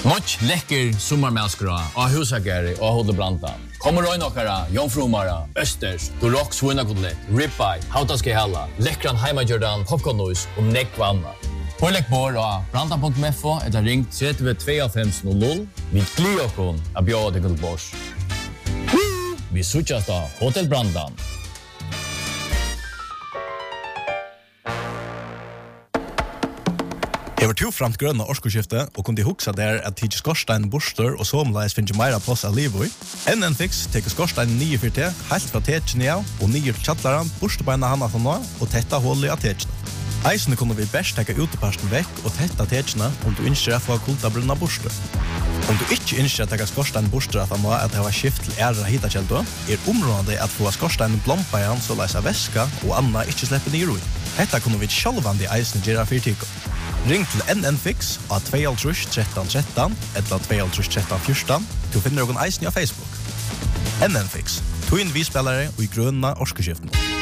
Much läcker sommarmälskra av husagare och Hodebranta. Kommer röjna okkara, jomfrumara, östers, durock svinakotlet, ribeye, hautaskehalla, läckran heimajordan, popcornnois och nekvanna. Pålägg bor av branta.mfo eller ring 322500. Vi glider okon av bjöd till Bors. Vi suchas da Hotel Brandan. Hever to framt grønna orskoskifte, og kunne hugsa der at tidsi skorstein borster og somleis finnes meira plass av livet. NN Fix teker skorstein 9 for te, helt fra tekene av, og 9 til kjattlaran, borstebeina hana fra nå, og tetta hullet av tekene. Eisene kunne vi best teka uteparsten vekk og tetta tekene om du ønsker å få kultabrunna borster. Om du ikke ønsker å teka skorstein borster at han må at det var skift til ære hitakjeldo, området at få skorstein blompa igjen så leis av væska og anna ikke slippe nye roi. Dette kunne vi sjálvandi eisene gjøre for tiko. Ring til NN Fix av 2 13 13 eller 2 13 14. Du finner noen eisen i Facebook. NN Fix. Tog inn vi spillere og i grønna orskeskiften.